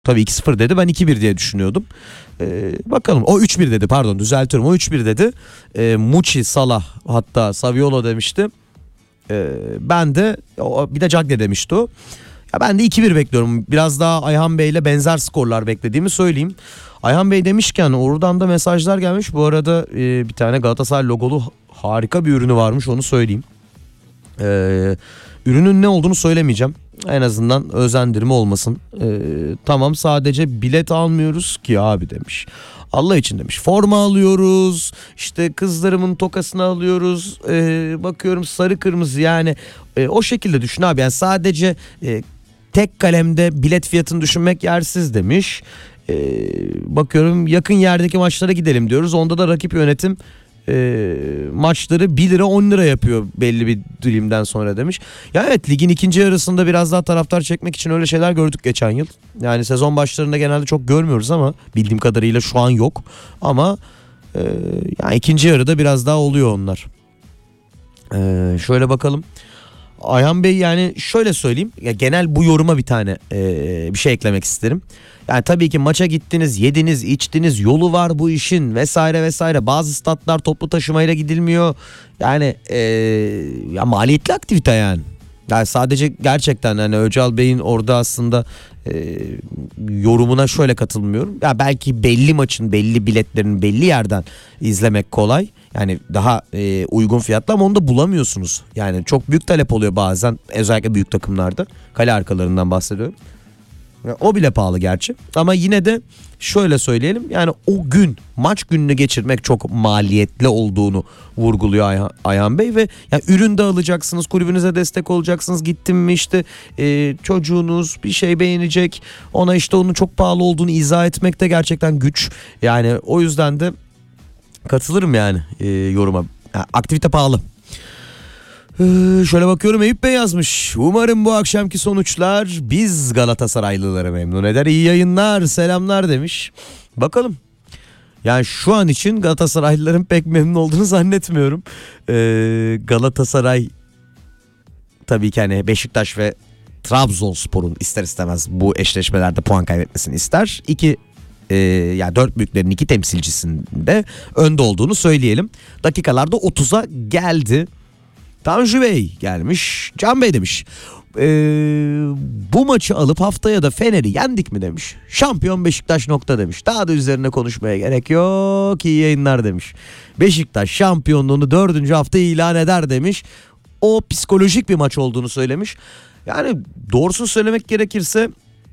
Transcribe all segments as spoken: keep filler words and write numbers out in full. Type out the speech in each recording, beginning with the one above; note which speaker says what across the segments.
Speaker 1: Tabii iki sıfır dedi, ben iki bir diye düşünüyordum. Ee, bakalım, o üç bir dedi, pardon düzeltiyorum, o üç bir dedi. Ee, Muçi, Salah, hatta Saviola demişti. Ee, ben de o, bir de Cagne demişti o. Ya ben de iki bir bekliyorum. Biraz daha Ayhan Bey'le benzer skorlar beklediğimi söyleyeyim. Ayhan Bey demişken oradan da mesajlar gelmiş. Bu arada e, bir tane Galatasaray logolu harika bir ürünü varmış, onu söyleyeyim. Ee, ürünün ne olduğunu söylemeyeceğim. En azından özendirme olmasın. Ee, tamam, sadece bilet almıyoruz ki abi demiş. Allah için demiş. Forma alıyoruz. İşte kızlarımın tokasını alıyoruz. Ee, bakıyorum sarı kırmızı, yani e, o şekilde düşün abi. Yani sadece e, tek kalemde bilet fiyatını düşünmek yersiz demiş. Ee, bakıyorum yakın yerdeki maçlara gidelim diyoruz. Onda da rakip yönetim E, maçları bir lira on lira yapıyor belli bir dilimden sonra demiş. Ya evet, ligin ikinci yarısında biraz daha taraftar çekmek için öyle şeyler gördük geçen yıl. Yani sezon başlarında genelde çok görmüyoruz ama bildiğim kadarıyla şu an yok. Ama e, yani ikinci yarıda biraz daha oluyor onlar. E, şöyle bakalım. Ayhan Bey, yani şöyle söyleyeyim, ya genel bu yoruma bir tane e, bir şey eklemek isterim. Yani tabii ki maça gittiniz, yediniz, içtiniz, yolu var bu işin vesaire vesaire. Bazı statlar toplu taşımayla gidilmiyor. Yani e, ya maliyetli aktivite yani. Yani sadece gerçekten hani Öcal Bey'in orada aslında e, yorumuna şöyle katılmıyorum. Ya belki belli maçın belli biletlerini belli yerden izlemek kolay. Yani daha e, uygun fiyatlı, ama onu da bulamıyorsunuz. Yani çok büyük talep oluyor bazen, özellikle büyük takımlarda. Kale arkalarından bahsediyorum. O bile pahalı gerçi, ama yine de şöyle söyleyelim, yani o gün maç gününü geçirmek çok maliyetli olduğunu vurguluyor Ayhan, Ayhan Bey. Ve yani ürün de alacaksınız, kulübünüze destek olacaksınız. Gittim mi işte e, çocuğunuz bir şey beğenecek, ona işte onun çok pahalı olduğunu izah etmek de gerçekten güç. Yani o yüzden de katılırım yani e, yoruma. Yani aktivite pahalı. Ee, şöyle bakıyorum, Eyüp Bey yazmış. Umarım bu akşamki sonuçlar biz Galatasaraylıları memnun eder. İyi yayınlar, selamlar demiş. Bakalım. Yani şu an için Galatasaraylıların pek memnun olduğunu zannetmiyorum. Ee, Galatasaray tabii ki hani Beşiktaş ve Trabzonspor'un ister istemez bu eşleşmelerde puan kaybetmesini ister. İki e, yani dört büyüklerin iki temsilcisinde önde olduğunu söyleyelim. Dakikalarda otuza geldi. Tanju Bey gelmiş. Can Bey demiş. Ee, bu maçı alıp haftaya da Fener'i yendik mi demiş. Şampiyon Beşiktaş nokta demiş. Daha da üzerine konuşmaya gerek yok. İyi yayınlar demiş. Beşiktaş şampiyonluğunu dördüncü hafta ilan eder demiş. O psikolojik bir maç olduğunu söylemiş. Yani doğrusunu söylemek gerekirse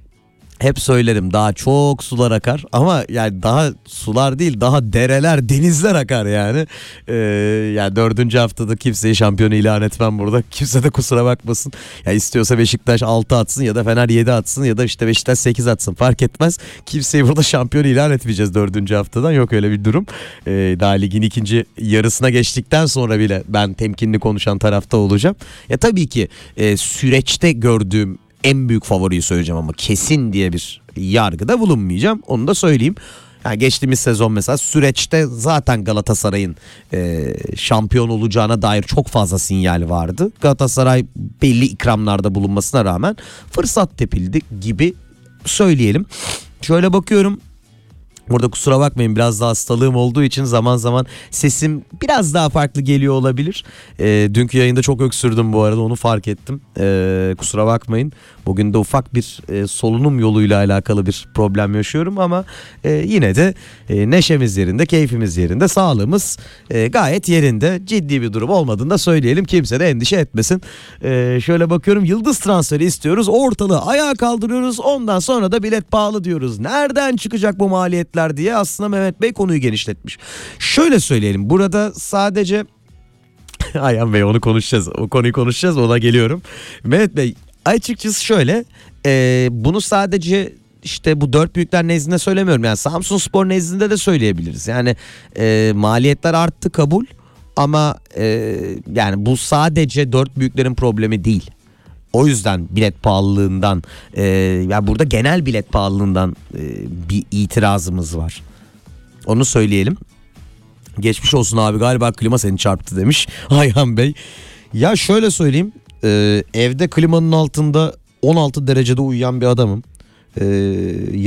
Speaker 1: hep söylerim, daha çok sular akar, ama yani daha sular değil, daha dereler, denizler akar yani. Ee, yani dördüncü haftada kimseyi şampiyon ilan etmem burada. Kimse de kusura bakmasın. Ya istiyorsa Beşiktaş altı atsın ya da Fener yedi atsın ya da işte Beşiktaş sekiz atsın, fark etmez. Kimseyi burada şampiyon ilan etmeyeceğiz dördüncü haftadan, yok öyle bir durum. Ee, daha ligin ikinci yarısına geçtikten sonra bile ben temkinli konuşan tarafta olacağım. Ya tabii ki e, süreçte gördüğüm en büyük favoriyi söyleyeceğim, ama kesin diye bir yargıda bulunmayacağım. Onu da söyleyeyim. Yani geçtiğimiz sezon mesela süreçte zaten Galatasaray'ın e, şampiyon olacağına dair çok fazla sinyal vardı. Galatasaray belli ikramlarda bulunmasına rağmen fırsat tepildi gibi söyleyelim. Şöyle bakıyorum. Burada kusura bakmayın, biraz daha hastalığım olduğu için zaman zaman sesim biraz daha farklı geliyor olabilir. E, dünkü yayında çok öksürdüm bu arada, onu fark ettim. E, kusura bakmayın. Bugün de ufak bir e, solunum yoluyla alakalı bir problem yaşıyorum, ama e, yine de e, neşemiz yerinde, keyfimiz yerinde, sağlığımız e, gayet yerinde. Ciddi bir durum olmadığını da söyleyelim. Kimse de endişe etmesin. E, şöyle bakıyorum, yıldız transferi istiyoruz. Ortalığı ayağa kaldırıyoruz. Ondan sonra da bilet pahalı diyoruz. Nereden çıkacak bu maliyetler diye aslında Mehmet Bey konuyu genişletmiş. Şöyle söyleyelim, burada sadece Ayhan Bey onu konuşacağız. O konuyu konuşacağız, ona geliyorum. Mehmet Bey, açıkçası şöyle, e, bunu sadece işte bu dört büyükler nezdinde söylemiyorum. Yani Samsunspor nezdinde de söyleyebiliriz. Yani e, maliyetler arttı, kabul, ama e, yani bu sadece dört büyüklerin problemi değil. O yüzden bilet pahalılığından e, yani burada genel bilet pahalılığından e, bir itirazımız var. Onu söyleyelim. Geçmiş olsun abi, galiba klima seni çarptı demiş Ayhan Bey. Ya şöyle söyleyeyim, e, evde klimanın altında on altı derecede uyuyan bir adamım. e,